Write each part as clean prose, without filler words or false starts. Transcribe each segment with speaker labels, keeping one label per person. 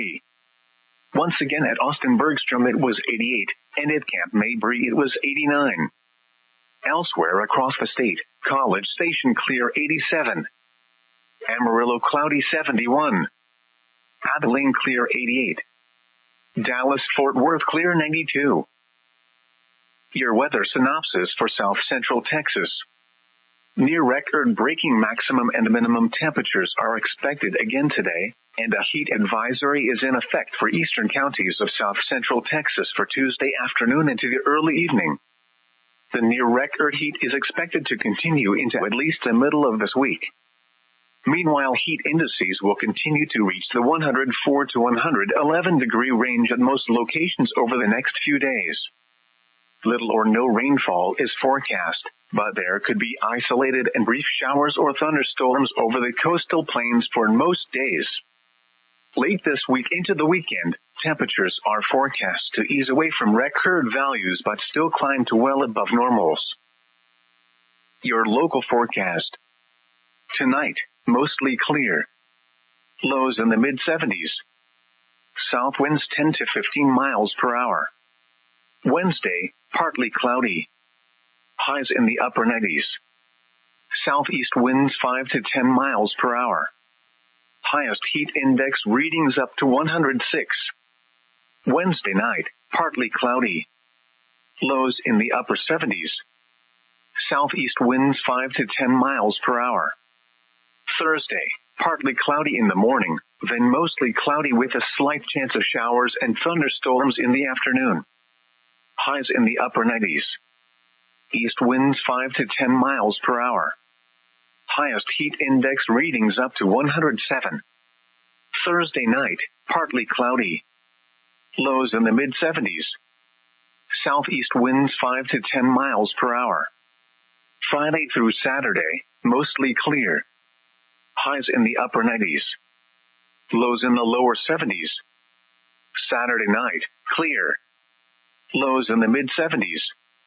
Speaker 1: Once again at Austin Bergstrom it was 88, and at Camp Mabry it was 89. Elsewhere across the state, College Station clear 87. Amarillo cloudy 71. Abilene clear 88. Dallas-Fort Worth clear 92. Your weather synopsis for South Central Texas. Near record-breaking maximum and minimum temperatures are expected again today, and a heat advisory is in effect for eastern counties of South Central Texas for Tuesday afternoon into the early evening. The near-record heat is expected to continue into at least the middle of this week. Meanwhile, heat indices will continue to reach the 104 to 111 degree range at most locations over the next few days. Little or no rainfall is forecast, but there could be isolated and brief showers or thunderstorms over the coastal plains for most days. Late this week into the weekend, temperatures are forecast to ease away from record values but still climb to well above normals. Your local forecast. Tonight, mostly clear. Lows in the mid-70s. South winds 10 to 15 miles per hour. Wednesday, partly cloudy. Highs in the upper 90s. Southeast winds 5 to 10 miles per hour. Highest heat index readings up to 106. Wednesday night, partly cloudy. Lows in the upper 70s. Southeast winds 5 to 10 miles per hour. Thursday, partly cloudy in the morning, then mostly cloudy with a slight chance of showers and thunderstorms in the afternoon. Highs in the upper 90s. East winds 5 to 10 miles per hour. Highest heat index readings up to 107. Thursday night, partly cloudy. Lows in the mid-70s. Southeast winds 5 to 10 miles per hour. Friday through Saturday, mostly clear. Highs in the upper 90s. Lows in the lower 70s. Saturday night, clear. Lows in the mid-70s.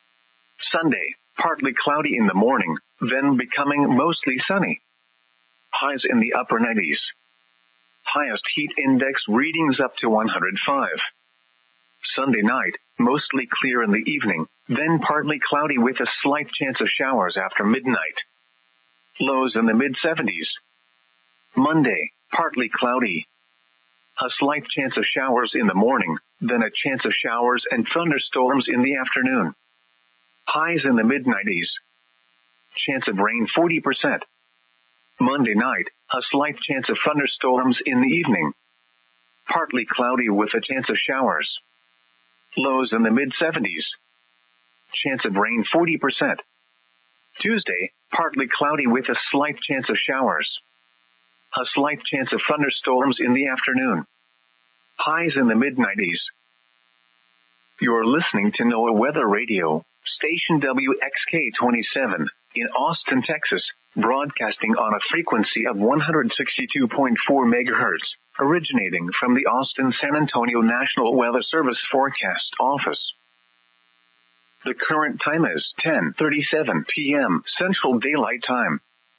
Speaker 1: Sunday, partly cloudy in the morning, then becoming mostly sunny. Highs in the upper 90s. Highest heat index readings up to 105. Sunday night, mostly clear in the evening, then partly cloudy with a slight chance of showers after midnight. Lows in the mid-70s. Monday, partly cloudy. A slight chance of showers in the morning, then a chance of showers and thunderstorms in the afternoon. Highs in the mid-90s. Chance of rain 40%. Monday night, a slight chance of thunderstorms in the evening. Partly cloudy with a chance of showers. Lows in the mid-70s. Chance of rain 40%. Tuesday, partly cloudy with a slight chance of showers. A slight chance of thunderstorms in the afternoon. Highs in the mid-90s. You're listening to NOAA Weather Radio, station WXK-27, in Austin, Texas, broadcasting on a frequency of 162.4 MHz, originating from the Austin-San Antonio National Weather Service Forecast Office. The current time is 10:37 p.m. Central Daylight Time.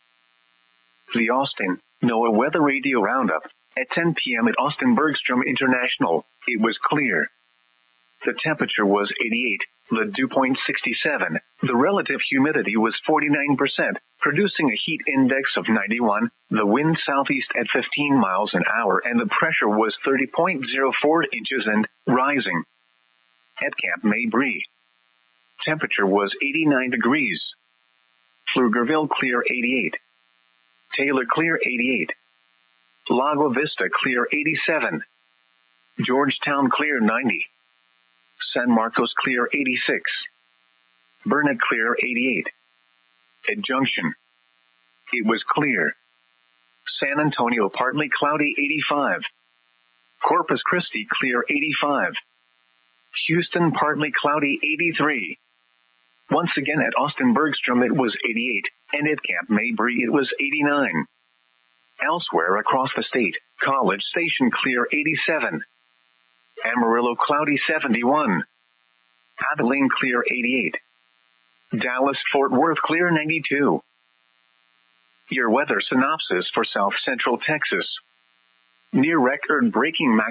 Speaker 1: The Austin NOAA Weather Radio Roundup. At 10 p.m. at Austin Bergstrom International, it was clear. The temperature was 88, the dew point 67, the relative humidity was 49%, producing a heat index of 91, the wind southeast at 15 miles an hour, and the pressure was 30.04 inches and rising. At Camp Mabry, temperature was 89 degrees. Pflugerville clear 88. Taylor clear 88. Lago Vista clear 87. Georgetown clear 90. San Marcos clear 86. Burnet clear 88. At Junction, it was clear. San Antonio partly cloudy 85. Corpus Christi clear 85. Houston partly cloudy 83. Once again at Austin Bergstrom it was 88, and at Camp Mabry it was 89. Elsewhere across the state, College Station clear 87. Amarillo cloudy 71. Abilene clear 88. Dallas-Fort Worth clear 92. Your weather synopsis for South Central Texas. Near record-breaking